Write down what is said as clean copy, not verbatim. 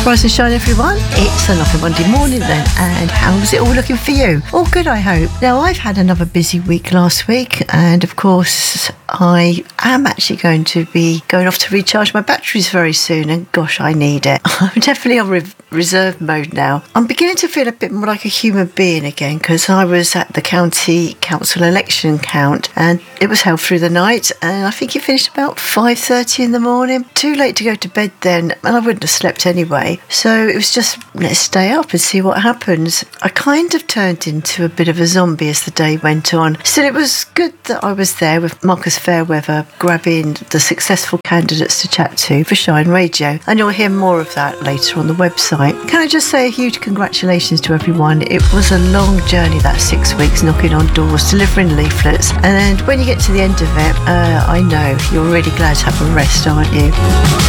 Rise and shine, everyone. It's another Monday morning then, and how's it all looking for you? All good, I hope. Now, I've had another busy week last week, and of course, I am actually going to be going off to recharge my batteries very soon, and gosh, I need it. I'm definitely on reserve mode now. I'm beginning to feel a bit more like a human being again, because I was at the county council election count, and it was held through the night, and I think it finished about 5:30 in the morning. Too late to go to bed then, and I wouldn't have slept anyway. So it was just, let's stay up and see what happens. I kind of turned into a bit of a zombie as the day went on. Still, it was good that I was there with Marcus Fairweather, grabbing the successful candidates to chat to for Shine Radio. And you'll hear more of that later on the website. Can I just say a huge congratulations to everyone? It was a long journey, that 6 weeks, knocking on doors, delivering leaflets. And when you get to the end of it, I know you're really glad to have a rest, aren't you?